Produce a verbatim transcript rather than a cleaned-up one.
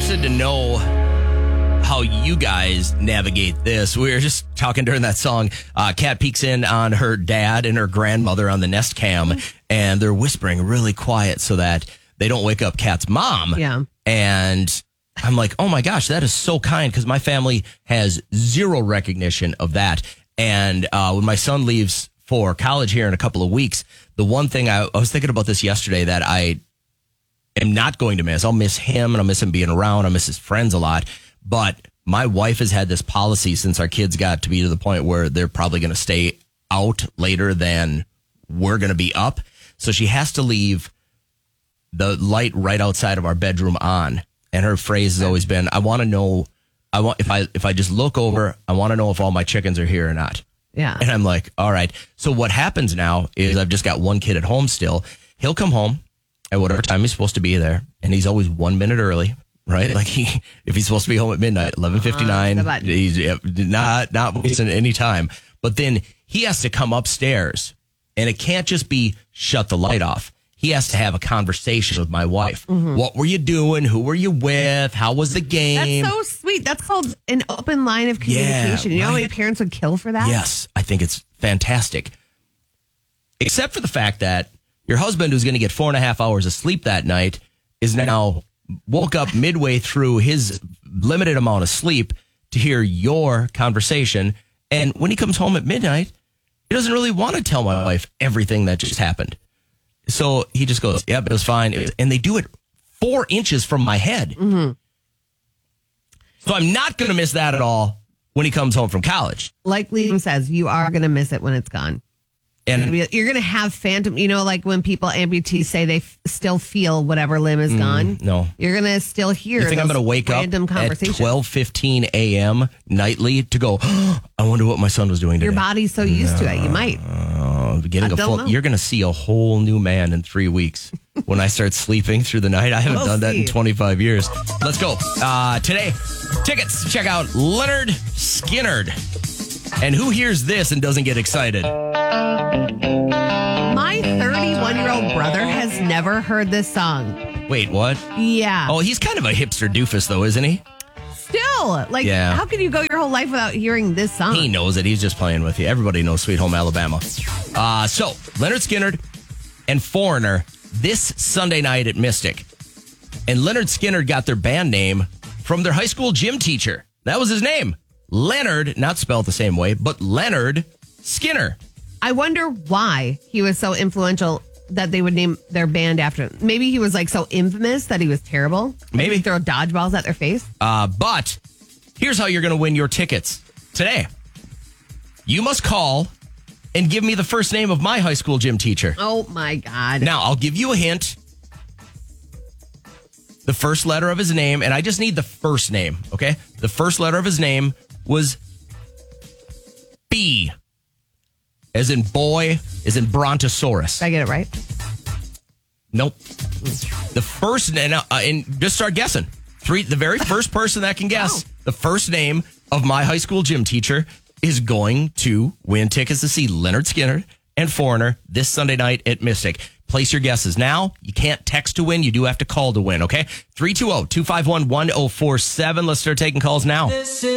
interested to know how you guys navigate this. We were just talking during that song. Uh, Kat peeks in on her dad and her grandmother on the Nest Cam, and they're whispering really quiet so that they don't wake up Kat's mom. Yeah. And I'm like, oh my gosh, that is so kind, because my family has zero recognition of that. And uh, when my son leaves for college here in a couple of weeks, the one thing I, I was thinking about this yesterday that I am not going to miss, I'll miss him and I'll miss him being around. I'll miss his friends a lot. But my wife has had this policy since our kids got to be to the point where they're probably going to stay out later than we're going to be up. So she has to leave the light right outside of our bedroom on. And her phrase has always been, I want to know, I want if I if I just look over, I want to know if all my chickens are here or not. Yeah. And I'm like, all right. So what happens now is I've just got one kid at home still. He'll come home at whatever time he's supposed to be there. And he's always one minute early. Right, like he, if he's supposed to be home at midnight, eleven fifty nine, uh, he's not not wasting any time. But then he has to come upstairs, and it can't just be shut the light off. He has to have a conversation with my wife. Mm-hmm. What were you doing? Who were you with? How was the game? That's so sweet. That's called an open line of communication. Yeah, you know how many parents would kill for that? Yes, I think it's fantastic. Except for the fact that your husband, who's going to get four and a half hours of sleep that night, is now woke up midway through his limited amount of sleep to hear your conversation. And when he comes home at midnight, he doesn't really want to tell my wife everything that just happened. So he just goes, yep, it was fine. It was, and they do it four inches from my head. Mm-hmm. So I'm not going to miss that at all when he comes home from college. Like Liam says, you are going to miss it when it's gone. And you're going to have phantom, you know, like when people amputees say they f- still feel whatever limb is gone. Mm, no. You're going to still hear You think I'm going to wake up at twelve fifteen a.m. nightly to go, oh, I wonder what my son was doing today. Your body's so used no, to it. You might. Uh, getting I a full, know. You're going to see a whole new man in three weeks when I start sleeping through the night. I haven't we'll done that see. in twenty-five years. Let's go. Uh, today, tickets. Check out Leonard Skinnard. And who hears this and doesn't get excited? My thirty-one-year-old brother has never heard this song. Wait, what? Yeah. Oh, he's kind of a hipster doofus, though, isn't he? Still. Like, yeah. How can you go your whole life without hearing this song? He knows it. He's just playing with you. Everybody knows Sweet Home Alabama. Uh, so, Leonard Skinnard and Foreigner this Sunday night at Mystic. And Leonard Skinnard got their band name from their high school gym teacher. That was his name. Leonard, not spelled the same way, but Leonard Skinner. I wonder why he was so influential that they would name their band after him. Maybe he was like so infamous that he was terrible. Maybe. He'd throw dodgeballs at their face. Uh, but here's how you're going to win your tickets today. You must call and give me the first name of my high school gym teacher. Oh, my God. Now, I'll give you a hint. The first letter of his name, and I just need the first name, okay? The first letter of his name was B, as in boy, as in brontosaurus. Did I get it right? Nope. The first, and, uh, and just start guessing. Three. The very first person that can guess oh. the first name of my high school gym teacher is going to win tickets to see Leonard Skinner and Foreigner this Sunday night at Mystic. Place your guesses now. You can't text to win. You do have to call to win, okay? three two zero, two five one, one zero four seven. Let's start taking calls now.